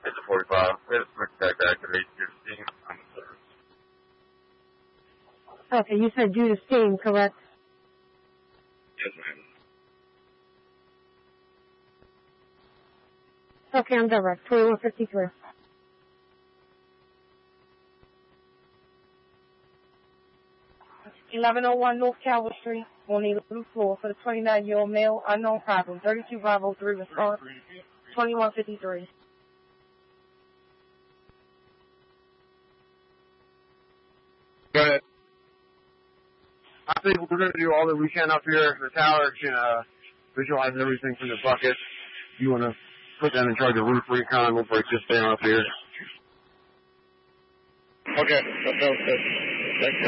It's a 45. We have a switch back activate due to steam on the service. Okay, you said due to steam, correct? Yes, ma'am. Okay, I'm direct. 2153. (1101) North Calvert Street. On the loose floor for the 29-year-old male, unknown problem. 32 Bravo 3 response. 2153. Go ahead. I think we're going to do all that we can up here. The tower can visualize everything from the bucket. You want to put that in charge of roof recon. We'll break this down up here. Okay, that was good. Thank you.